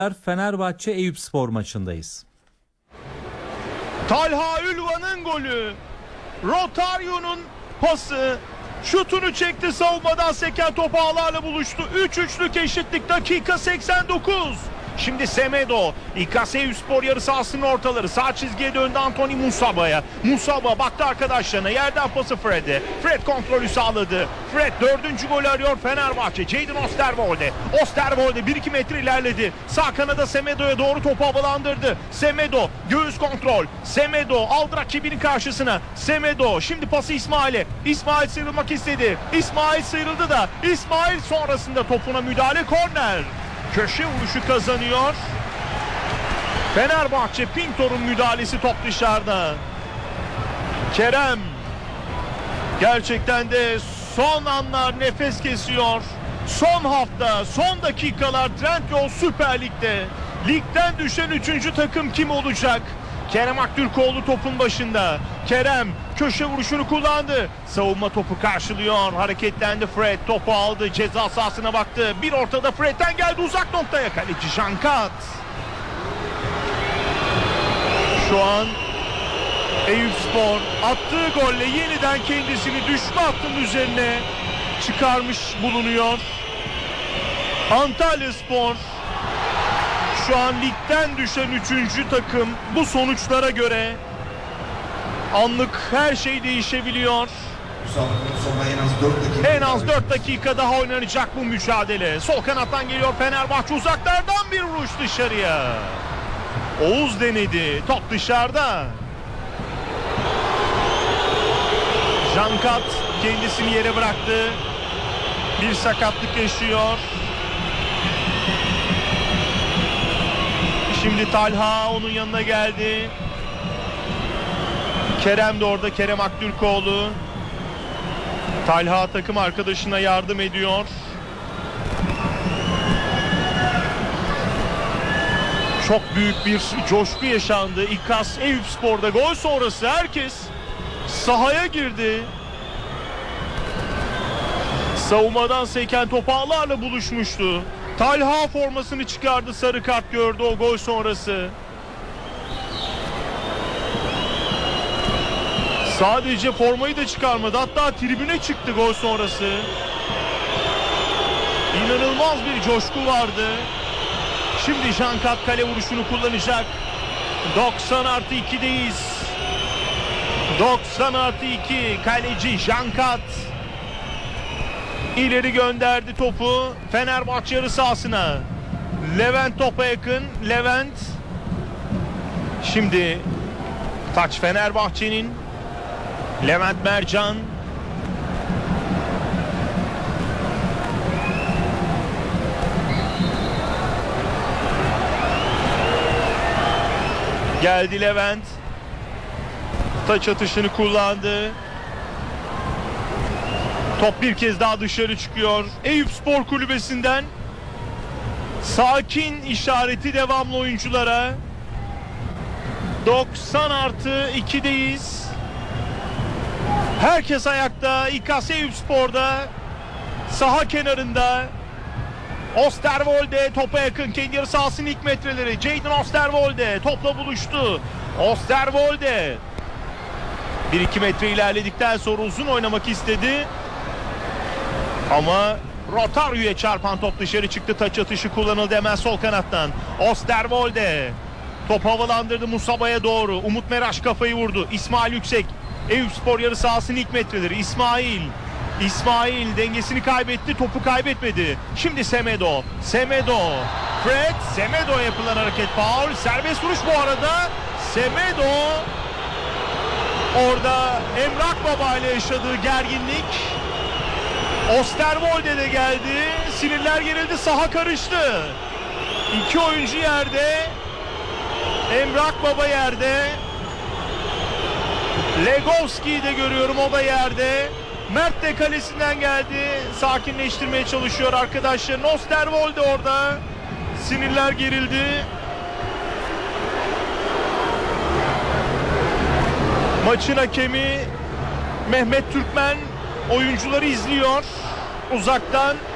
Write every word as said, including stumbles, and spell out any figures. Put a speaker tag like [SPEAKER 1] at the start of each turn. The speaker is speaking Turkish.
[SPEAKER 1] Fenerbahçe Eyüpspor maçındayız.
[SPEAKER 2] Talha Ülvan'ın golü, Rotario'nun pası, şutunu çekti, savunmadan seken top ağlarla buluştu. üç üçlük eşitlik, dakika seksen dokuz. Şimdi Semedo, İKS Eyüpspor yarı sahasının ortaları, sağ çizgiye döndü Anthony Musaba'ya. Musaba baktı arkadaşlarına, yerden pası Fred'e. Fred kontrolü sağladı. Fred dördüncü golü arıyor Fenerbahçe. Jadon Osterwolde. Osterwolde bir iki metre ilerledi. Sağ kanada Semedo'ya doğru topu havalandırdı. Semedo göğüs kontrol. Semedo aldı rakibinin karşısına. Semedo şimdi pası İsmail'e. İsmail sıyrılmak istedi. İsmail sıyrıldı da İsmail sonrasında topuna müdahale, korner. Köşe vuruşu kazanıyor. Fenerbahçe, Pintor'un müdahalesi, top dışarıda. Kerem gerçekten de son anlar nefes kesiyor. Son hafta, son dakikalar Trendyol Süper Lig'de. Ligden düşen üçüncü takım kim olacak? Kerem Aktürkoğlu topun başında. Kerem köşe vuruşunu kullandı. Savunma topu karşılıyor. Hareketlendi Fred. Topu aldı. Ceza sahasına baktı. Bir ortada Fred'den geldi uzak noktaya. Kaleci Jankat. Şu an Eyüpspor attığı golle yeniden kendisini düşme hattının üzerine çıkarmış bulunuyor. Antalyaspor şu an ligden düşen üçüncü takım. Bu sonuçlara göre anlık her şey değişebiliyor. En az dört dakika daha oynanacak bu mücadele. Sol kanattan geliyor Fenerbahçe, uzaklardan bir vuruş dışarıya. Oğuz denedi, top dışarıda. Jankat kendisini yere bıraktı. Bir sakatlık yaşıyor. Şimdi Talha onun yanına geldi. Kerem de orada, Kerem Aktürkoğlu. Talha takım arkadaşına yardım ediyor. Çok büyük bir coşku yaşandı. İKS Eyüpspor'da gol sonrası herkes sahaya girdi. Savunmadan seken top ağlarla buluşmuştu. Talha formasını çıkardı, sarı kart gördü o gol sonrası. Sadece formayı da çıkarmadı, hatta tribüne çıktı gol sonrası. İnanılmaz bir coşku vardı. Şimdi Jankat kale vuruşunu kullanacak. doksan artı ikideyiz. doksan artı iki, kaleci Jankat İleri gönderdi topu Fenerbahçe yarı sahasına. Levent topa yakın. Levent. Şimdi taç Fenerbahçe'nin. Levent Mercan. Geldi Levent. Taç atışını kullandı. Top bir kez daha dışarı çıkıyor. Eyüpspor kulübesinden sakin işareti devamlı oyunculara. doksan artı ikideyiz. Herkes ayakta. İKS Eyüpspor'da saha kenarında. Osterwolde topa yakın, kendi yarı sahasının ilk metreleri. Jadon Osterwolde topla buluştu. Osterwolde bir iki metre ilerledikten sonra uzun oynamak istedi. Ama Rotario'ya çarpan top dışarı çıktı. Taç atışı kullanıldı hemen sol kanattan. Osterwolde top havalandırdı Musaba'ya doğru. Umut Meraş kafayı vurdu. İsmail Yüksek, Eyüpspor yarı sahasının ilk metreleri. İsmail İsmail dengesini kaybetti, topu kaybetmedi. Şimdi Semedo Semedo Fred Semedo'ya yapılan hareket faul. Serbest vuruş bu arada. Semedo orada Emrah Baba ile yaşadığı gerginlik. Osterwolde de geldi. Sinirler gerildi. Saha karıştı. İki oyuncu yerde. Emrah Baba yerde. Legovski'yi de görüyorum, o da yerde. Mert de kalesinden geldi. Sakinleştirmeye çalışıyor arkadaşlar. Osterwolde orada. Sinirler gerildi. Maçın hakemi Mehmet Türkmen oyuncuları izliyor uzaktan.